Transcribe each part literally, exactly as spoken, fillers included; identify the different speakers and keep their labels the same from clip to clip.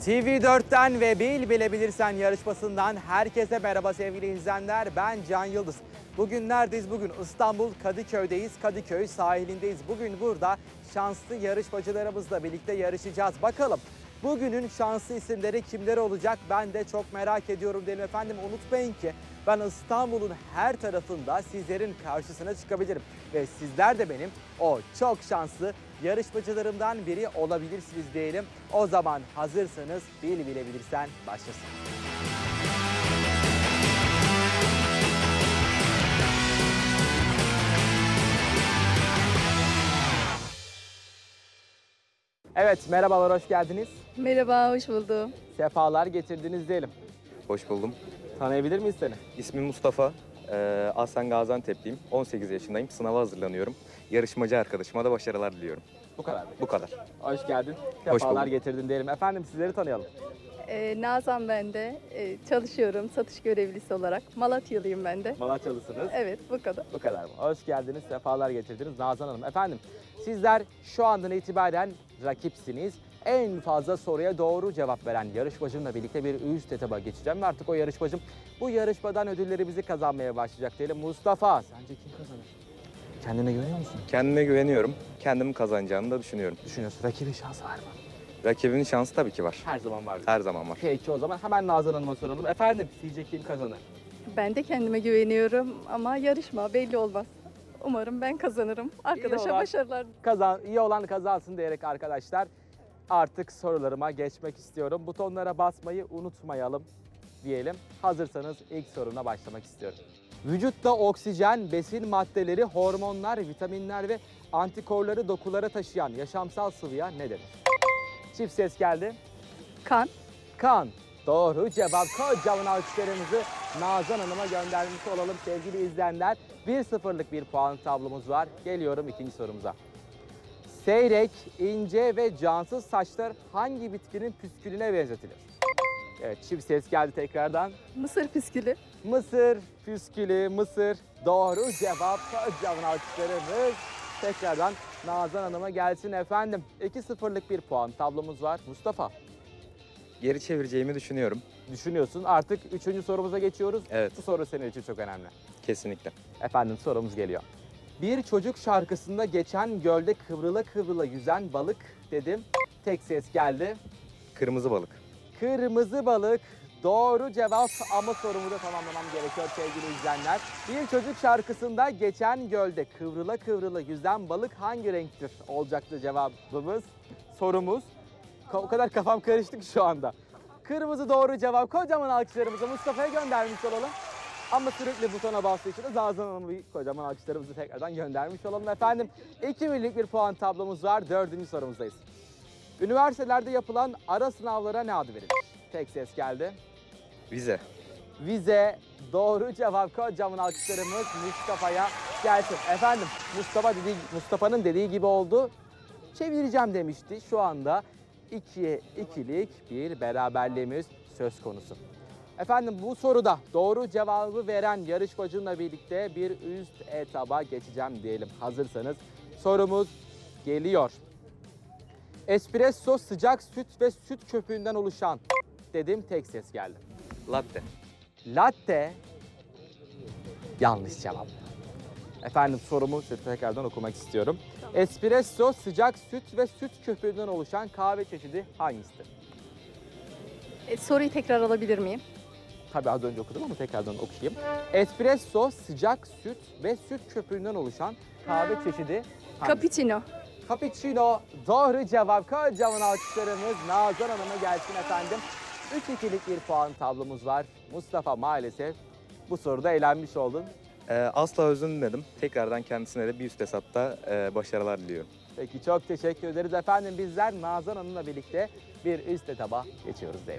Speaker 1: T V dörtten ve Bil Bilebilirsen yarışmasından herkese merhaba sevgili izleyenler. Ben Can Yıldız. Bugün neredeyiz? Bugün İstanbul Kadıköy'deyiz. Kadıköy sahilindeyiz. Bugün burada şanslı yarışmacılarımızla birlikte yarışacağız. Bakalım bugünün şanslı isimleri kimler olacak? Ben de çok merak ediyorum dedim efendim. Unutmayın ki ben İstanbul'un her tarafında sizlerin karşısına çıkabilirim. Ve sizler de benim o çok şanslı yarışmacılarımdan biri olabilirsiniz diyelim. O zaman hazırsanız Bil Bilebilirsen başlasın. Evet, merhabalar, hoş geldiniz.
Speaker 2: Merhaba, hoş buldum.
Speaker 1: Sefalar getirdiniz diyelim.
Speaker 3: Hoş buldum.
Speaker 1: Tanıyabilir miyiz seni?
Speaker 3: İsmim Mustafa. Ee, aslen Gaziantep'liyim. on sekiz yaşındayım. Sınava hazırlanıyorum. Yarışmacı arkadaşıma da başarılar diliyorum.
Speaker 1: Bu kadar.
Speaker 3: Bu kadar.
Speaker 1: Hoş geldin.
Speaker 3: Hoş
Speaker 1: Sefalar
Speaker 3: bulduk.
Speaker 1: getirdin diyelim. Efendim sizleri tanıyalım.
Speaker 2: Ee, Nazan ben de. Ee, çalışıyorum satış görevlisi olarak. Malatyalıyım ben de.
Speaker 1: Malatyalısınız.
Speaker 2: Evet, bu kadar.
Speaker 1: Bu kadar mı? Hoş geldiniz, sefalar getirdiniz Nazan Hanım. Efendim sizler şu andan itibaren rakipsiniz. En fazla soruya doğru cevap veren yarışmacımla birlikte bir üst etaba geçeceğim. Ve artık o yarışmacım bu yarışmadan ödüllerimizi kazanmaya başlayacak diyelim. Mustafa, sence kim kazanır? Kendine güveniyor musun?
Speaker 3: Kendime güveniyorum. Kendim kazanacağını da düşünüyorum.
Speaker 1: Düşünüyorsun. Rakibin şansı var mı?
Speaker 3: Rakibimin şansı tabii ki var.
Speaker 1: Her zaman var.
Speaker 3: Her zaman var.
Speaker 1: Peki o zaman hemen Nazan Hanım'a soralım. Efendim sizce kim kazanır?
Speaker 2: Ben de kendime güveniyorum ama yarışma belli olmaz. Umarım ben kazanırım. Arkadaşa
Speaker 1: olan-
Speaker 2: başarılar.
Speaker 1: Kazan, iyi olan kazansın diyerek arkadaşlar artık sorularıma geçmek istiyorum. Butonlara basmayı unutmayalım diyelim. Hazırsanız ilk soruna başlamak istiyorum. Vücutta oksijen, besin maddeleri, hormonlar, vitaminler ve antikorları dokulara taşıyan yaşamsal sıvıya ne denir? Çift ses geldi.
Speaker 2: Kan.
Speaker 1: Kan. Doğru cevap. Kocaman alkışlarımızı Nazan Hanım'a göndermiş olalım sevgili izleyenler. bir sıfırlık bir puan tablomuz var. Geliyorum ikinci sorumuza. Seyrek, ince ve cansız saçlar hangi bitkinin püskülüne benzetilir? Evet, çift ses geldi tekrardan.
Speaker 2: Mısır püskülü.
Speaker 1: Mısır, püskülü, mısır. Doğru cevap. Kocaman alkışlarımız tekrardan Nazan Hanım'a gelsin efendim. iki sıfırlık bir puan tablomuz var. Mustafa,
Speaker 3: Geri çevireceğimi düşünüyorum.
Speaker 1: düşünüyorsun. Artık üçüncü sorumuza geçiyoruz.
Speaker 3: Evet.
Speaker 1: Bu soru senin için çok önemli.
Speaker 3: Kesinlikle.
Speaker 1: Efendim sorumuz geliyor. Bir çocuk şarkısında geçen gölde kıvrıla kıvrıla yüzen balık dedim. Tek ses geldi.
Speaker 3: Kırmızı balık.
Speaker 1: Kırmızı balık doğru cevap ama sorumu da tamamlamam gerekiyor sevgili izleyenler. Bir çocuk şarkısında geçen gölde kıvrıla kıvrıla yüzen balık hangi renktir olacaktı cevabımız, sorumuz. O kadar kafam karıştı ki şu anda. Kırmızı doğru cevap. Kocaman alkışlarımızı Mustafa'ya göndermiş olalım. Ama sürekli butona bastığı için de Nazan Hanım'a bir kocaman alkışlarımızı tekrardan göndermiş olalım efendim. iki birlik bir puan tablomuz var. Dördüncü sorumuzdayız. Üniversitelerde yapılan ara sınavlara ne adı verilir? Tek ses geldi.
Speaker 3: Vize.
Speaker 1: Vize doğru cevap. Kocaman alkışlarımız Mustafa'ya gelsin. Efendim Mustafa dediği, Mustafa'nın dediği gibi oldu. Çevireceğim demişti. Şu anda ikiye ikilik bir beraberliğimiz söz konusu. Efendim bu soruda doğru cevabı veren yarışmacımla birlikte bir üst etaba geçeceğim diyelim. Hazırsanız sorumuz geliyor. Espresso sıcak süt ve süt köpüğünden oluşan dedim, tek ses geldi.
Speaker 3: Latte.
Speaker 1: Latte yanlış cevap. Efendim sorumu size tekrardan okumak istiyorum. Espresso sıcak süt ve süt köpüğünden oluşan kahve çeşidi hangisidir?
Speaker 2: E, soruyu tekrar alabilir miyim?
Speaker 1: Tabii az önce okudum ama tekrardan okuyayım. Espresso sıcak süt ve süt köpüğünden oluşan kahve çeşidi hangisidir?
Speaker 2: Cappuccino.
Speaker 1: Cappuccino doğru cevap. Kocaman alkışlarımız Nazan Hanım'a gelsin efendim. üç ikilik bir puan tablomuz var. Mustafa maalesef bu soruda elenmiş oldun.
Speaker 3: Ee, asla özür dilerim. Tekrardan kendisine de bir üst hesapta e, başarılar diliyorum.
Speaker 1: Peki çok teşekkür ederiz efendim. Bizler Nazan Hanım'la birlikte bir üst etaba geçiyoruz diyelim.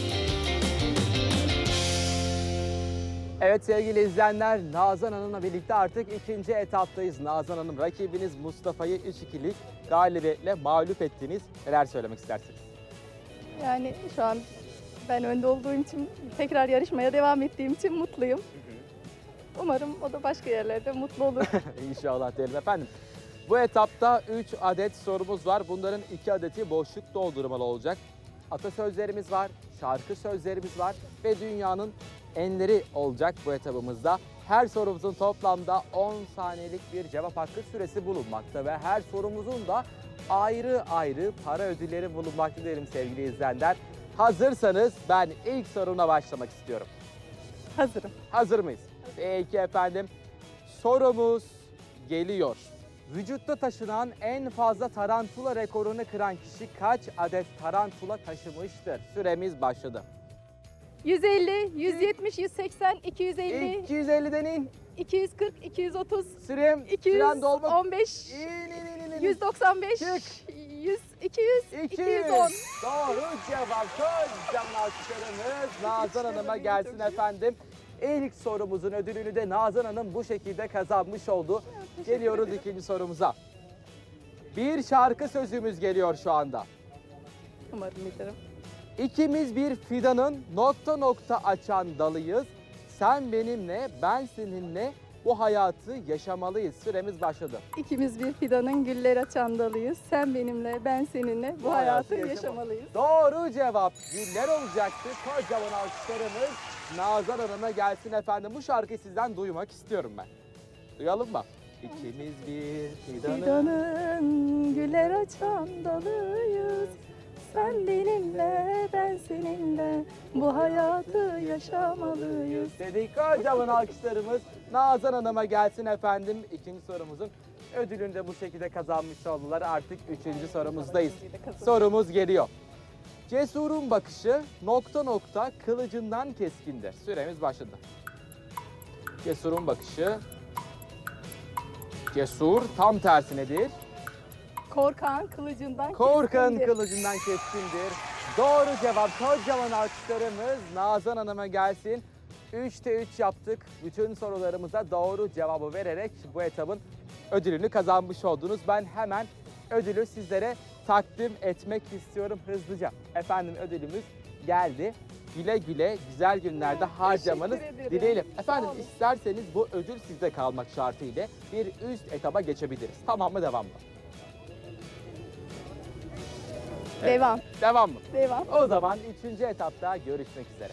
Speaker 1: Evet sevgili izleyenler, Nazan Hanım'la birlikte artık ikinci etaptayız. Nazan Hanım, rakibiniz Mustafa'yı üç ikilik galibiyetle mağlup ettiniz. Neler söylemek istersiniz?
Speaker 2: Yani şu an ben önde olduğum için, tekrar yarışmaya devam ettiğim için mutluyum. Umarım o da başka yerlerde mutlu olur.
Speaker 1: İnşallah diyelim efendim. Bu etapta üç adet sorumuz var. Bunların iki adeti boşluk doldurmalı olacak. atasözlerimiz var, şarkı sözlerimiz var ve dünyanın enleri olacak bu etabımızda. Her sorumuzun toplamda on saniyelik bir cevap hakkı süresi bulunmakta ve her sorumuzun da ayrı ayrı para ödülleri bulunmakta derim sevgili izleyenler. Hazırsanız ben ilk sorumla başlamak istiyorum.
Speaker 2: Hazırım.
Speaker 1: Hazır mıyız? Peki efendim. Sorumuz geliyor. Vücutta taşınan en fazla tarantula rekorunu kıran kişi kaç adet tarantula taşımıştır? Süremiz başladı.
Speaker 2: yüz elli, yüz yetmiş, yüz seksen, iki yüz elli,
Speaker 1: iki yüz elli deneyin.
Speaker 2: iki yüz kırk, iki yüz otuz,
Speaker 1: Sürem, süren dolmak.
Speaker 2: iki yüz on beş,
Speaker 1: İn, in, in, in, in.
Speaker 2: yüz doksan beş,
Speaker 1: Çık.
Speaker 2: yüz, iki yüz,
Speaker 1: iki
Speaker 2: iki yüz on.
Speaker 1: Doğru cevap. Kocaman alkışlarımız Nazan Hanım'a gelsin efendim. İlk sorumuzun ödülünü de Nazan Hanım bu şekilde kazanmış oldu. Geliyoruz ikinci sorumuza. Bir şarkı sözümüz geliyor şu anda.
Speaker 2: Umarım bilirim.
Speaker 1: İkimiz bir fidanın nokta nokta açan dalıyız. Sen benimle, ben seninle bu hayatı yaşamalıyız. Süremiz başladı.
Speaker 2: İkimiz bir fidanın güller açan dalıyız. Sen benimle, ben seninle bu,
Speaker 1: Bu
Speaker 2: hayatı,
Speaker 1: hayatı yaşama-
Speaker 2: yaşamalıyız.
Speaker 1: Doğru cevap. Güller olacaktı. Kocaman alkışlarımız Nazan Hanım'a gelsin efendim. Bu şarkıyı sizden duymak istiyorum ben. Duyalım mı? İkimiz bir fidanın...
Speaker 2: Fidanın güller açan dalıyız. Sen benimle, ben seninle bu hayatı yaşamalıyız.
Speaker 1: Dedik kocaman alkışlarımız Nazan Hanım'a gelsin efendim. İkinci sorumuzun ödülünü de bu şekilde kazanmış oldular. Artık üçüncü sorumuzdayız. Sorumuz geliyor. Cesurun bakışı nokta nokta kılıcından keskindir. Süremiz başladı. Cesurun bakışı. Cesur tam tersi nedir?
Speaker 2: Korkan kılıcından
Speaker 1: Korkan
Speaker 2: keskindir.
Speaker 1: kılıcından keskindir. Doğru cevap. Kocaman alkışlarımız Nazan Hanım'a gelsin. üçte üç yaptık. Bütün sorularımıza doğru cevabı vererek bu etabın ödülünü kazanmış oldunuz. Ben hemen ödülü sizlere takdim etmek istiyorum hızlıca. Efendim ödülümüz geldi. Güle güle güzel günlerde harcamanız
Speaker 2: ederim.
Speaker 1: dileyelim.
Speaker 2: Sağ
Speaker 1: Efendim
Speaker 2: olun.
Speaker 1: isterseniz bu ödül sizde kalmak şartıyla bir üst etaba geçebiliriz. Tamam mı, devam mı?
Speaker 2: Devam,
Speaker 1: Devam mı?
Speaker 2: devam.
Speaker 1: O zaman üçüncü etapta görüşmek üzere.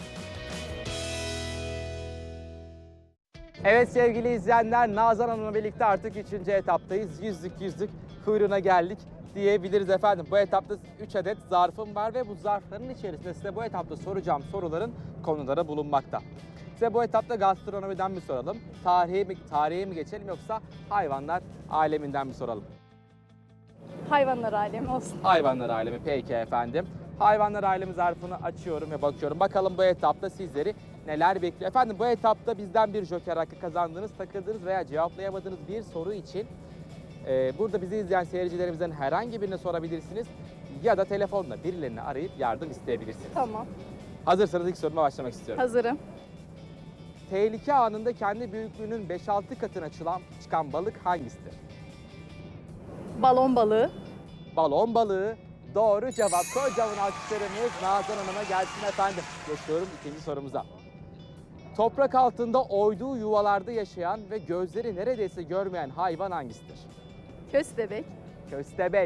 Speaker 1: Evet sevgili izleyenler, Nazan Hanım'la birlikte artık üçüncü etaptayız. Yüzlük yüzlük kuyruğuna geldik diyebiliriz efendim. Bu etapta üç adet zarfım var ve bu zarfların içerisinde size bu etapta soracağım soruların konuları bulunmakta. Size bu etapta gastronomiden mi soralım, tarihe mi, tarihe mi geçelim yoksa hayvanlar aleminden mi soralım?
Speaker 2: Hayvanlar alemi olsun.
Speaker 1: Hayvanlar alemi, peki efendim. Hayvanlar alemi zarfını açıyorum ve bakıyorum. Bakalım bu etapta sizleri neler bekliyor. Efendim bu etapta bizden bir joker hakkı kazandığınız, takıldığınız veya cevaplayamadığınız bir soru için e, burada bizi izleyen seyircilerimizden herhangi birine sorabilirsiniz. Ya da telefonla birilerini arayıp yardım isteyebilirsiniz.
Speaker 2: Tamam,
Speaker 1: Hazırsanız ilk soruma başlamak istiyorum.
Speaker 2: hazırım.
Speaker 1: Tehlike anında kendi büyüklüğünün beş altı katına çıkan, çıkan balık hangisidir?
Speaker 2: Balon balığı.
Speaker 1: Balon balığı. Doğru cevap. Kocaman alkışlarımız Nazan Hanım'a gelsin efendim. Geçiyorum ikinci sorumuza. Toprak altında oyduğu yuvalarda yaşayan ve gözleri neredeyse görmeyen hayvan hangisidir?
Speaker 2: Köstebek.
Speaker 1: Köstebek.